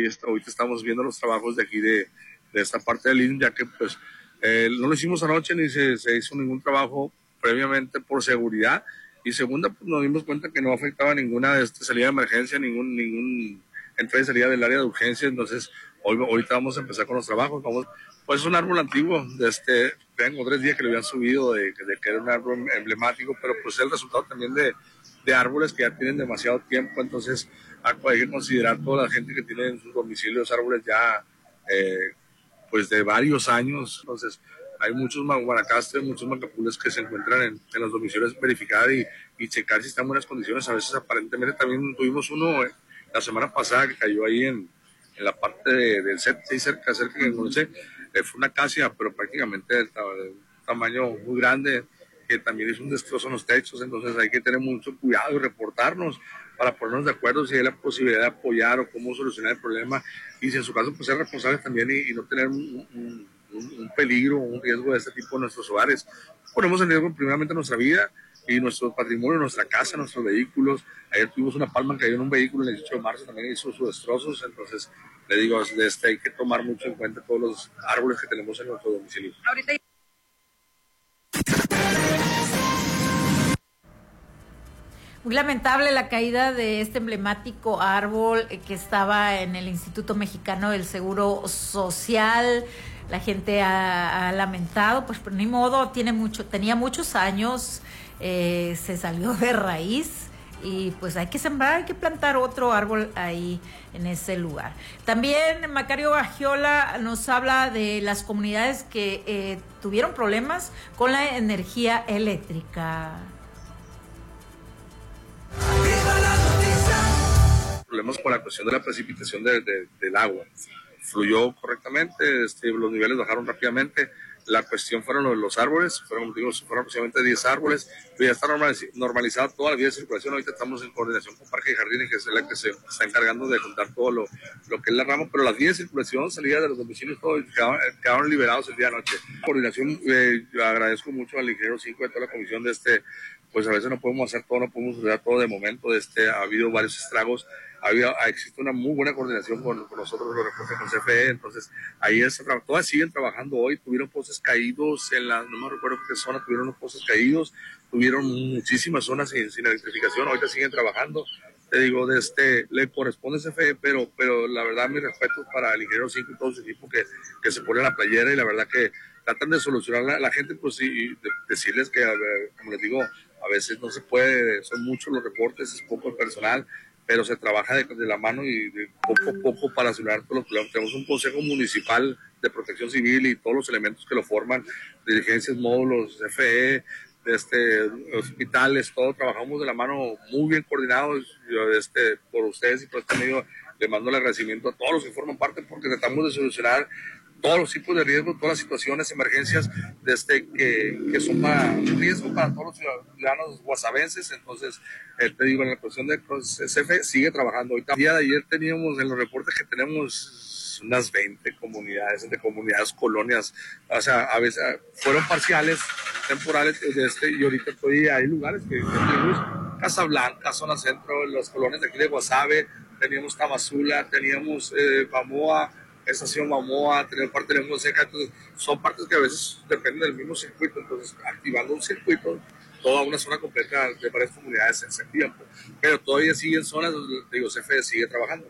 ahorita estamos viendo los trabajos de aquí de esta parte del INS, ya que pues no lo hicimos anoche ni se hizo ningún trabajo previamente por seguridad, y segunda, pues nos dimos cuenta que no afectaba ninguna salida de emergencia, ningún entrada y salida del área de urgencia. Entonces ahorita vamos a empezar con los trabajos. Pues es un árbol antiguo, tengo 3 días que lo habían subido, de que era un árbol emblemático, pero pues es el resultado también de árboles que ya tienen demasiado tiempo. Entonces hay que considerar toda la gente que tiene en sus domicilios árboles ya pues de varios años. Entonces hay muchos guanacastres, muchos macapules que se encuentran en los domicilios, verificar y checar si están en buenas condiciones. A veces aparentemente también tuvimos uno la semana pasada que cayó ahí en la parte del set, cerca que no sé, fue una acacia, pero prácticamente de tamaño muy grande, que también es un destrozo en los techos. Entonces hay que tener mucho cuidado y reportarnos para ponernos de acuerdo si hay la posibilidad de apoyar o cómo solucionar el problema, y si en su caso pues ser responsables también y no tener un peligro, un riesgo de este tipo en nuestros hogares. Ponemos en riesgo primeramente nuestra vida y nuestro patrimonio, nuestra casa, nuestros vehículos. Ayer tuvimos una palma que cayó en un vehículo el 18 de marzo, también hizo sus destrozos. Entonces le digo, hay que tomar mucho en cuenta todos los árboles que tenemos en nuestro domicilio. Ahorita muy lamentable la caída de este emblemático árbol que estaba en el Instituto Mexicano del Seguro Social. La gente ha lamentado, pues ni modo, tenía muchos años, se salió de raíz y pues hay que sembrar, hay que plantar otro árbol ahí en ese lugar. También Macario Bagiola nos habla de las comunidades que tuvieron problemas con la energía eléctrica. Problemas con la cuestión de la precipitación del agua. Fluyó correctamente, los niveles bajaron rápidamente. La cuestión fueron los árboles, fueron aproximadamente 10 árboles, pero ya está normalizada toda la vía de circulación. Ahorita estamos en coordinación con Parque y Jardines, que es la que se está encargando de juntar todo lo que es la rama, pero las vías de circulación, salida de los domicilios, todos quedaron liberados el día de anoche. Coordinación, agradezco mucho al ingeniero 5 de toda la comisión pues a veces no podemos hacer todo, no podemos hacer todo de momento. Ha habido varios estragos, existe una muy buena coordinación con nosotros, los reportes con CFE. Entonces ahí todas siguen trabajando hoy. Tuvieron postes caídos no me recuerdo qué zona, tuvieron unos postes caídos, tuvieron muchísimas zonas sin electrificación. Ahorita siguen trabajando. Te digo, le corresponde CFE, pero la verdad, mi respeto para el ingeniero 5 y todo su equipo que se pone la playera, y la verdad que tratan de solucionar la gente, pues sí, decirles que, como les digo, a veces no se puede, son muchos los reportes, es poco el personal, pero se trabaja de la mano y de poco a poco para solucionar todos los problemas. Tenemos un consejo municipal de protección civil y todos los elementos que lo forman, dirigencias, módulos, CFE, hospitales, todo, trabajamos de la mano muy bien coordinados. Por ustedes y por este medio le mando el agradecimiento a todos los que forman parte, porque tratamos de solucionar todos los tipos de riesgos, todas las situaciones, emergencias que son un riesgo para todos los ciudadanos guasavenses. Entonces, te digo, en la cuestión de CFE sigue trabajando. Ahorita, el día de ayer teníamos, en los reportes que tenemos, unas 20 comunidades, entre comunidades, colonias, o sea, a veces fueron parciales, temporales, y ahorita hay lugares que tenemos Casablanca, zona centro, las colonias de aquí de Guasave, teníamos Tamazula, teníamos Mamoa, Estación Mamoa, tener parte de Lengua Seca. Entonces son partes que a veces dependen del mismo circuito. Entonces, activando un circuito, toda una zona completa de varias comunidades se activan, pero todavía siguen zonas donde, digo, CFE sigue trabajando.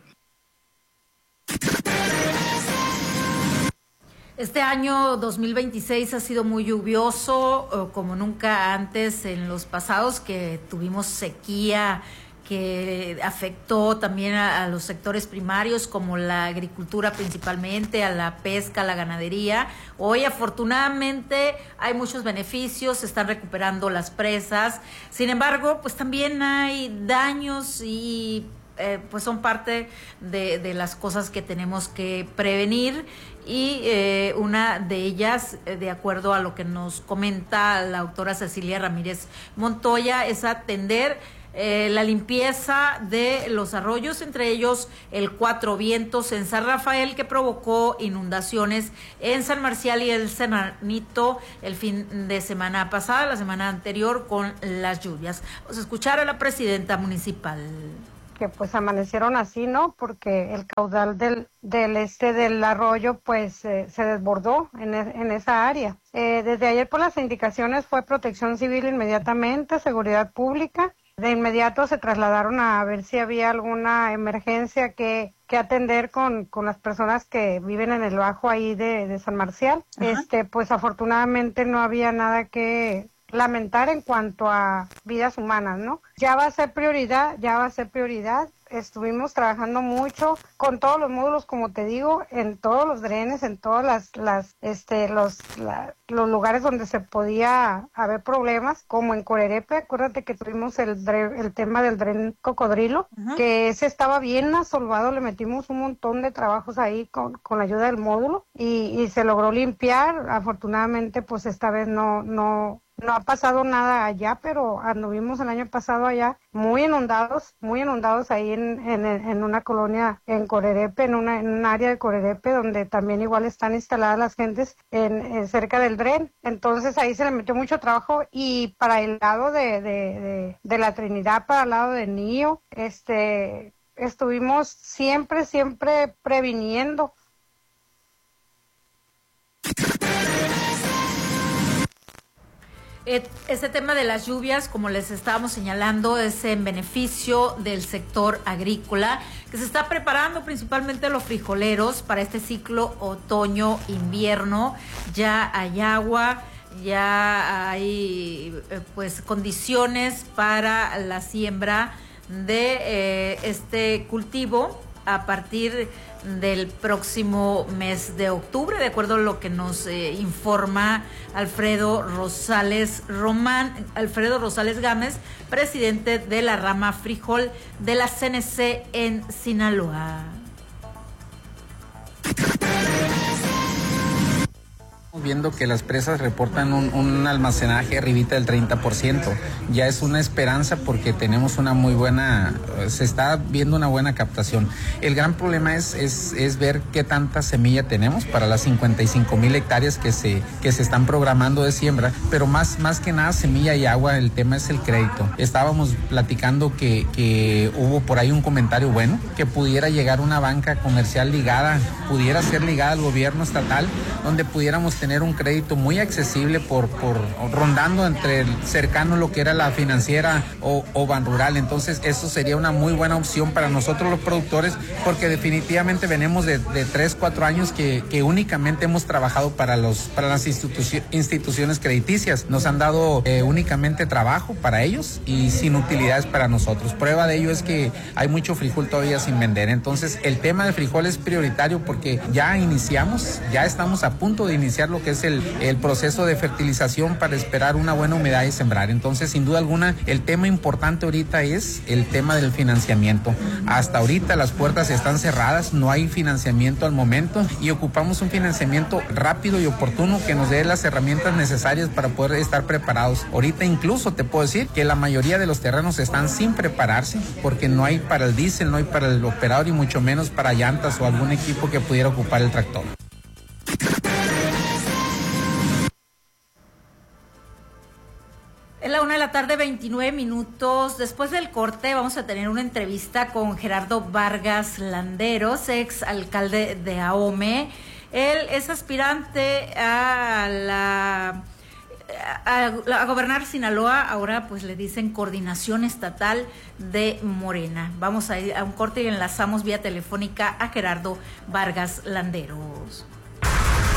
Este año 2026 ha sido muy lluvioso, como nunca antes en los pasados, que tuvimos sequía que afectó también a los sectores primarios, como la agricultura principalmente, a la pesca, a la ganadería. Hoy afortunadamente hay muchos beneficios, se están recuperando las presas. Sin embargo, pues también hay daños y pues son parte de las cosas que tenemos que prevenir, y una de ellas, de acuerdo a lo que nos comenta la doctora Cecilia Ramírez Montoya, es atender la limpieza de los arroyos, entre ellos el Cuatro Vientos en San Rafael, que provocó inundaciones en San Marcial y el Serranito el fin de semana pasada, la semana anterior, con las lluvias. Vamos a escuchar a la presidenta municipal. que pues amanecieron así, ¿no? Porque el caudal del arroyo pues se desbordó en esa área. Desde ayer por las indicaciones fue Protección Civil inmediatamente, Seguridad Pública. De inmediato se trasladaron a ver si había alguna emergencia que atender con las personas que viven en el bajo ahí de San Marcial. Pues afortunadamente no había nada que lamentar en cuanto a vidas humanas, ¿no? Ya va a ser prioridad. Estuvimos trabajando mucho con todos los módulos, como te digo, en todos los drenes, en todas los lugares donde se podía haber problemas, como en Corerepe. Acuérdate que tuvimos el tema del dren Cocodrilo, que ese estaba bien asolvado, le metimos un montón de trabajos ahí con la ayuda del módulo y se logró limpiar. Afortunadamente, pues esta vez no ha pasado nada allá, pero anduvimos el año pasado allá muy inundados ahí en una colonia en Corerepe, en un área de Corerepe, donde también igual están instaladas las gentes cerca del dren. Entonces ahí se le metió mucho trabajo, y para el lado de la Trinidad, para el lado de Nío, estuvimos siempre previniendo. Este tema de las lluvias, como les estábamos señalando, es en beneficio del sector agrícola, que se está preparando principalmente los frijoleros para este ciclo otoño-invierno. Ya hay agua, ya hay pues condiciones para la siembra de este cultivo a partir del próximo mes de octubre, de acuerdo a lo que nos informa Alfredo Rosales Gámez, presidente de la rama frijol de la CNC en Sinaloa. Viendo que las presas reportan un almacenaje arribita del 30%. Ya es una esperanza porque tenemos una muy buena, se está viendo una buena captación. El gran problema es ver qué tanta semilla tenemos para las 55,000 hectáreas que se están programando de siembra, pero más que nada semilla y agua, el tema es el crédito. Estábamos platicando que hubo por ahí un comentario bueno, que pudiera llegar una banca comercial pudiera ser ligada al gobierno estatal, donde pudiéramos tener un crédito muy accesible por rondando entre cercano lo que era la financiera o Banrural. Entonces eso sería una muy buena opción para nosotros los productores, porque definitivamente venimos de 3-4 años que únicamente hemos trabajado para las instituciones crediticias. Nos han dado únicamente trabajo para ellos y sin utilidades para nosotros. Prueba de ello es que hay mucho frijol todavía sin vender. Entonces el tema del frijol es prioritario porque ya estamos a punto de iniciar lo que es el proceso de fertilización para esperar una buena humedad y sembrar. Entonces, sin duda alguna, el tema importante ahorita es el tema del financiamiento. Hasta ahorita las puertas están cerradas, no hay financiamiento al momento y ocupamos un financiamiento rápido y oportuno que nos dé las herramientas necesarias para poder estar preparados. Ahorita incluso te puedo decir que la mayoría de los terrenos están sin prepararse porque no hay para el diésel, no hay para el operador y mucho menos para llantas o algún equipo que pudiera ocupar el tractor. Es la 1:29 p.m. Después del corte vamos a tener una entrevista con Gerardo Vargas Landeros, ex alcalde de Ahome. Él es aspirante a gobernar Sinaloa, ahora pues le dicen coordinación estatal de Morena. Vamos a ir a un corte y enlazamos vía telefónica a Gerardo Vargas Landeros.